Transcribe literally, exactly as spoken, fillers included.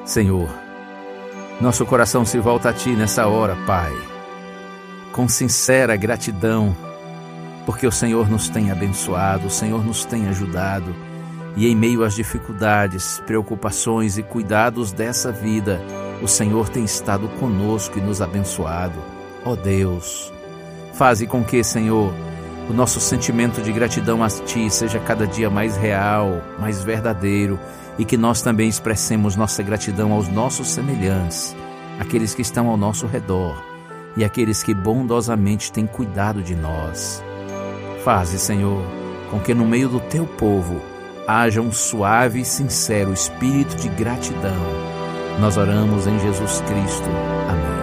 Senhor, nosso coração se volta a Ti nessa hora, Pai, com sincera gratidão, porque o Senhor nos tem abençoado, o Senhor nos tem ajudado, e em meio às dificuldades, preocupações e cuidados dessa vida, o Senhor tem estado conosco e nos abençoado. Ó Deus, faze com que, Senhor, o nosso sentimento de gratidão a Ti seja cada dia mais real, mais verdadeiro, e que nós também expressemos nossa gratidão aos nossos semelhantes, aqueles que estão ao nosso redor e aqueles que bondosamente têm cuidado de nós. Faze, Senhor, com que no meio do Teu povo haja um suave e sincero espírito de gratidão. Nós oramos em Jesus Cristo. Amém.